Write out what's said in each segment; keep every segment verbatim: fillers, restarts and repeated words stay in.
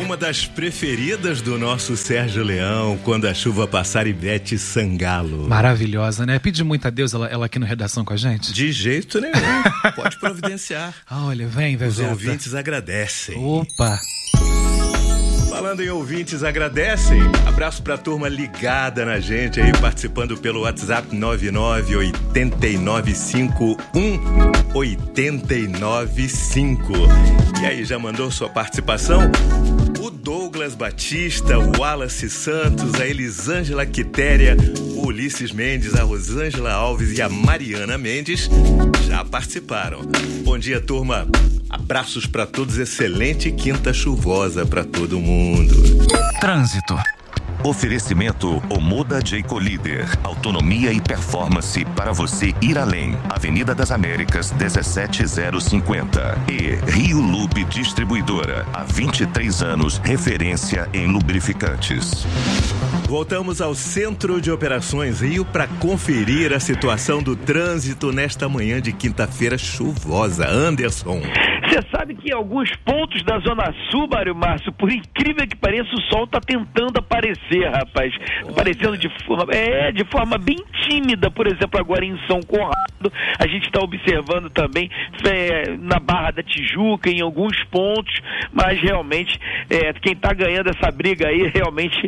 uma das preferidas do nosso Sérgio Leão, Quando a Chuva Passar, Ivete Sangalo. Maravilhosa, né? Pede muito a Deus ela, ela aqui no Redação com a gente. De jeito nenhum. Pode providenciar. Olha, vem, Zezé. Os ouvintes agradecem. Opa! Falando em ouvintes, agradecem. Abraço pra turma ligada na gente aí, participando pelo WhatsApp nove nove oito nove cinco um oito nove cinco. E aí, já mandou sua participação? O Douglas Batista, o Wallace Santos, a Elisângela Quitéria, o Ulisses Mendes, a Rosângela Alves e a Mariana Mendes já participaram. Bom dia, turma. Abraços para todos, excelente quinta chuvosa para todo mundo. Trânsito. Oferecimento Omoda Jayco Líder. Autonomia e performance para você ir além. Avenida das Américas, dezessete mil cinquenta. E Rio Lube Distribuidora. Há vinte e três anos, referência em lubrificantes. Voltamos ao Centro de Operações Rio para conferir a situação do trânsito nesta manhã de quinta-feira chuvosa. Anderson. Você sabe que em alguns pontos da Zona Sul, Mário Márcio, por incrível que pareça, o sol está tentando aparecer, rapaz. Aparecendo de forma, é, de forma bem tímida, por exemplo, agora em São Conrado. A gente está observando também é, na Barra da Tijuca, em alguns pontos, mas realmente, é, quem está ganhando essa briga aí, realmente...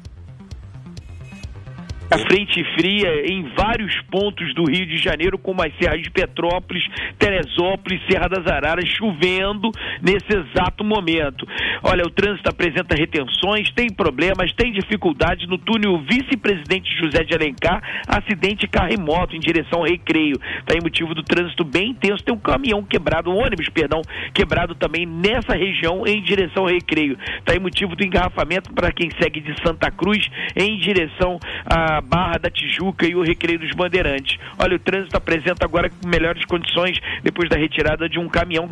A frente fria em vários pontos do Rio de Janeiro, como as serras de Petrópolis, Teresópolis, Serra das Araras, chovendo nesse exato momento. Olha, o trânsito apresenta retenções, tem problemas, tem dificuldades no túnel Vice-Presidente José de Alencar, acidente carro e moto em direção ao Recreio. Tá aí motivo do trânsito bem intenso, tem um caminhão quebrado, um ônibus, perdão, quebrado também nessa região em direção ao Recreio. Tá aí motivo do engarrafamento para quem segue de Santa Cruz em direção a Barra da Tijuca e o Recreio dos Bandeirantes. Olha, o trânsito apresenta agora melhores condições depois da retirada de um caminhão.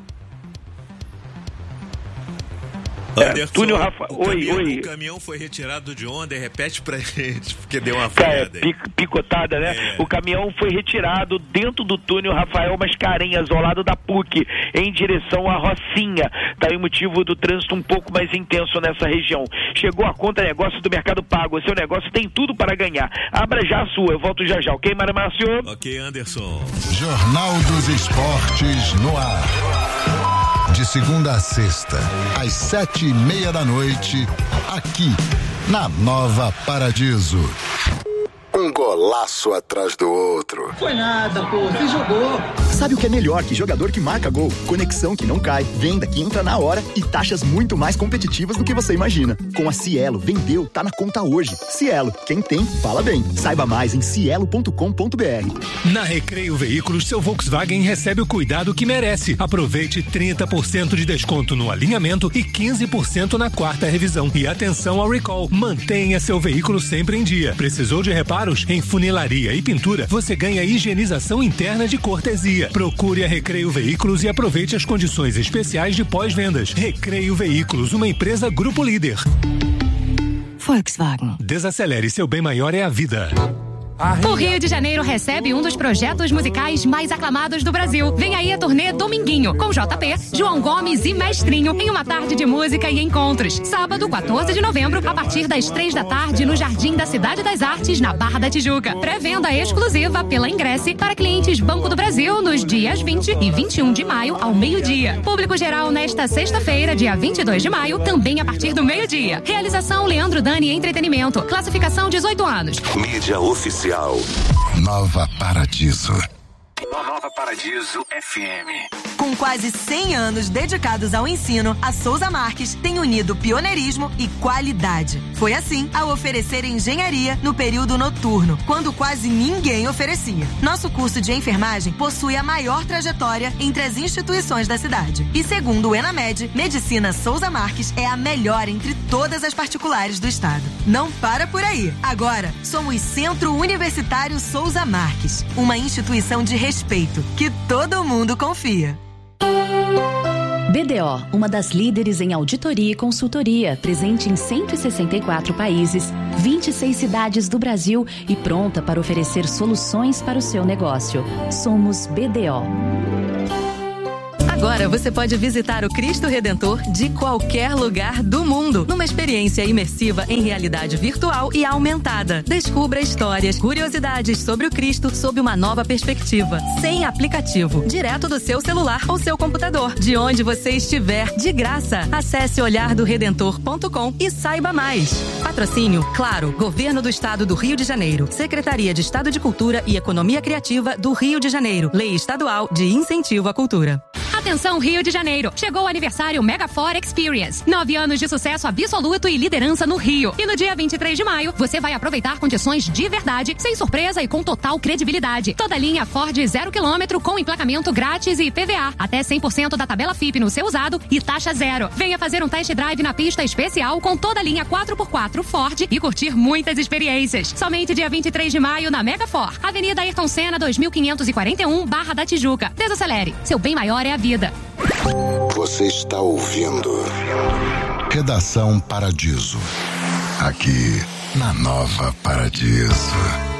Anderson, é, túnel Rafa... o, oi, caminhão, oi. o caminhão foi retirado de onde? Repete pra gente, porque deu uma falhada aí. É, picotada, né? É. O caminhão foi retirado dentro do túnel Rafael Mascarenhas, ao lado da P U C, em direção à Rocinha. Tá aí o motivo do trânsito um pouco mais intenso nessa região. Chegou a conta negócio do Mercado Pago. O seu negócio tem tudo para ganhar. Abra já a sua, eu volto já já. Ok, Mário Márcio? Ok, Anderson. Jornal dos Esportes no ar. De segunda a sexta, às sete e meia da noite, aqui na Nova Paradiso. Um golaço atrás do outro. Foi nada, pô, você jogou. Sabe o que é melhor que jogador que marca gol? Conexão que não cai, venda que entra na hora e taxas muito mais competitivas do que você imagina. Com a Cielo, vendeu, tá na conta hoje. Cielo, quem tem, fala bem. Saiba mais em cielo ponto com ponto b r. Na Recreio Veículos, seu Volkswagen recebe o cuidado que merece. Aproveite trinta por cento de desconto no alinhamento e quinze por cento na quarta revisão. E atenção ao recall, mantenha seu veículo sempre em dia. Precisou de reparos? Em funilaria e pintura, você ganha higienização interna de cortesia. Procure a Recreio Veículos e aproveite as condições especiais de pós-vendas. Recreio Veículos, uma empresa Grupo Líder. Volkswagen. Desacelere, seu bem maior é a vida. O Rio de Janeiro recebe um dos projetos musicais mais aclamados do Brasil. Vem aí a turnê Dominguinho, com J P, João Gomes e Mestrinho, em uma tarde de música e encontros. Sábado, quatorze de novembro, a partir das três da tarde, no Jardim da Cidade das Artes, na Barra da Tijuca. Pré-venda exclusiva pela Ingresse para clientes Banco do Brasil nos dias vinte e vinte e um de maio, ao meio-dia. Público geral nesta sexta-feira, dia vinte e dois de maio, também a partir do meio-dia. Realização Leandro Dani Entretenimento. Classificação dezoito anos. Mídia oficial. Nova Paradiso. Nova Paradiso F M. Com quase cem anos dedicados ao ensino, a Souza Marques tem unido pioneirismo e qualidade. Foi assim ao oferecer engenharia no período noturno, quando quase ninguém oferecia. Nosso curso de enfermagem possui a maior trajetória entre as instituições da cidade. E segundo o Enamed, Medicina Souza Marques é a melhor entre todas as particulares do estado. Não para por aí. Agora, somos Centro Universitário Souza Marques, uma instituição de respeito que todo mundo confia. B D O, uma das líderes em auditoria e consultoria, presente em cento e sessenta e quatro países, vinte e seis cidades do Brasil e pronta para oferecer soluções para o seu negócio. Somos B D O. Agora você pode visitar o Cristo Redentor de qualquer lugar do mundo, numa experiência imersiva em realidade virtual e aumentada. Descubra histórias, curiosidades sobre o Cristo sob uma nova perspectiva, sem aplicativo, direto do seu celular ou seu computador, de onde você estiver, de graça. Acesse olhar do redentor ponto com e saiba mais. Patrocínio, claro, Governo do Estado do Rio de Janeiro, Secretaria de Estado de Cultura e Economia Criativa do Rio de Janeiro, Lei Estadual de Incentivo à Cultura. Atenção, Rio de Janeiro! Chegou o aniversário Megafor Experience. Nove anos de sucesso absoluto e liderança no Rio. E no dia vinte e três de maio, você vai aproveitar condições de verdade, sem surpresa e com total credibilidade. Toda linha Ford zero quilômetro com emplacamento grátis e I P V A. Até cem por cento da tabela F I P no seu usado e taxa zero. Venha fazer um test drive na pista especial com toda a linha quatro por quatro Ford e curtir muitas experiências. Somente dia vinte e três de maio na Megafor. Avenida Ayrton Senna, dois mil quinhentos e quarenta e um, Barra da Tijuca. Desacelere. Seu bem maior é a vida. Você está ouvindo Redação Paradiso, aqui na Nova Paradiso.